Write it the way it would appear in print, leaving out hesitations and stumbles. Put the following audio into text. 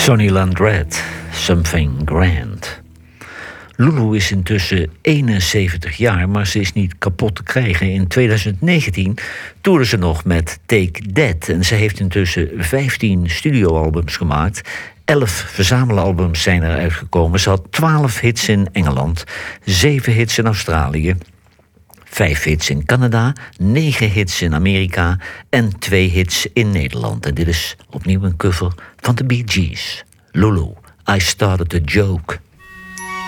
Sonny Landreth, Something Grand. Lulu is intussen 71 jaar, maar ze is niet kapot te krijgen. In 2019 toerde ze nog met Take That. En ze heeft intussen 15 studioalbums gemaakt. 11 verzamelalbums zijn er uitgekomen. Ze had 12 hits in Engeland, 7 hits in Australië, 5 hits in Canada, 9 hits in Amerika en 2 hits in Nederland. En dit is opnieuw een cover van de Bee Gees. Lulu, I Started a Joke.